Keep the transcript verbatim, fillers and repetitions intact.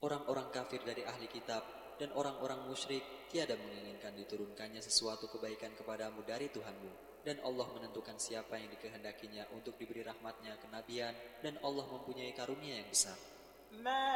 Orang-orang kafir dari ahli kitab dan orang-orang musyrik tiada menginginkan diturunkannya sesuatu kebaikan kepadamu dari Tuhanmu. Dan Allah menentukan siapa yang dikehendakinya untuk diberi rahmatnya kenabian, dan Allah mempunyai karunia yang besar.